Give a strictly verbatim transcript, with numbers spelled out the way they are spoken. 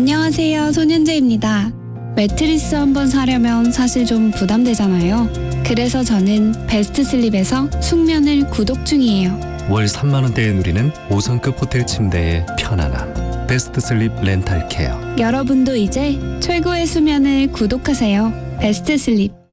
안녕하세요, 손현재입니다. 매트리스 한번 사려면 사실 좀 부담되잖아요. 그래서 저는 베스트 슬립에서 숙면을 구독 중이에요. 월 삼만 원대에 누리는 오 성급 호텔 침대의 편안함. 베스트 슬립 렌탈 케어. 여러분도 이제 최고의 수면을 구독하세요. 베스트 슬립.